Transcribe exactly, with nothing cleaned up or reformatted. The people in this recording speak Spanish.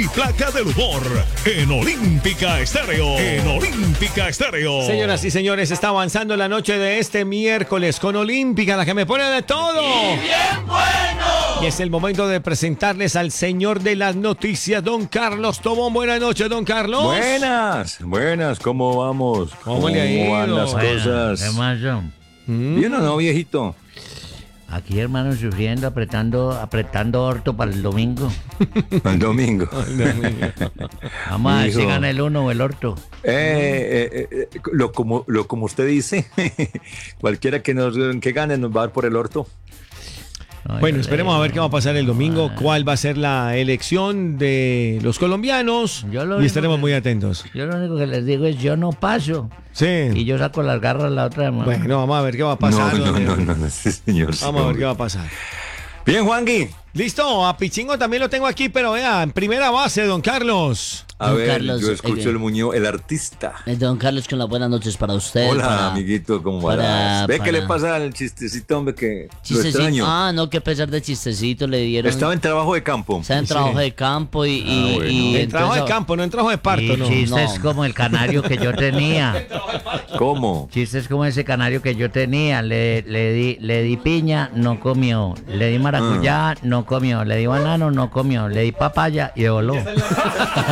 y placa del humor en Olímpica Estéreo. En Olímpica Estéreo. Señoras y señores, está avanzando la noche de este miércoles con Olímpica, la que me pone de todo. ¡Y bien bueno! Y es el momento de presentarles al señor de las noticias, don Carlos Tobón. Buenas noches, don Carlos. Buenas, buenas, ¿cómo vamos? ¿Cómo le ha ido? van las Bueno, cosas? ¿qué más, John? ¿Mm? ¿Bien o no, viejito? Aquí, hermano, sufriendo, apretando, apretando orto para el domingo. El domingo. Vamos a ver si Hijo. gana el uno o el orto. Eh, eh, eh, lo, como, lo como usted dice, cualquiera que nos que gane nos va a dar por el orto. No, Bueno, yo esperemos le- a ver qué va a pasar el domingo, Ah. cuál va a ser la elección de los colombianos Yo lo y único estaremos que- muy atentos. Yo lo único que les digo es yo no paso. Sí. Y yo saco las garras la otra mano. Bueno, vamos a ver qué va a pasar. no, no, don- no, no, no, sí, señor. sí, Vamos a ver hombre. qué va a pasar. Bien, Juangui. Listo, a Pichingo también lo tengo aquí, pero vea, en primera base, don Carlos. A Don ver, Carlos, yo escucho eh, el Muñoz, el artista. Eh, Don Carlos, con las buenas noches para usted. Hola, para- amiguito, ¿cómo para- vas? Ve para- qué le pasa al chistecito, hombre, que lo Chistecito. extraño. Ah, no, que a pesar de chistecito le dieron. Estaba en trabajo de campo. Estaba en Sí. trabajo de campo y. y, Ah, bueno. y En trabajo de entonces- campo, no en trabajo de parto, Y no. chistes no. como el canario que yo tenía. ¿Cómo? Chistes como ese canario que yo tenía. Le, le, di, le di piña, no comió. Le di maracuyá, no comió. Le di banano, no comió. Le di papaya y voló.